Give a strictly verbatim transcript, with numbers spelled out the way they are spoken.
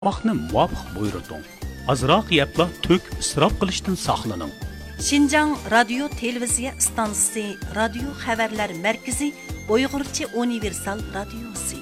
Vaqtni muvofiq buyurting. Azroq yepla to'k isrof qilishdan saqlaning. Şinjan Radio Televiziya stansiyasi, radio xabarlar markazi, Uyg'urcha universal radiosi.